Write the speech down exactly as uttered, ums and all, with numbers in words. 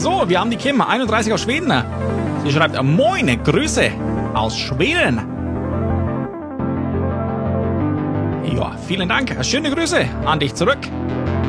So, wir haben die Kim, einunddreißig aus Schweden. Sie schreibt, moin, Grüße aus Schweden. Ja, vielen Dank. Schöne Grüße an dich zurück.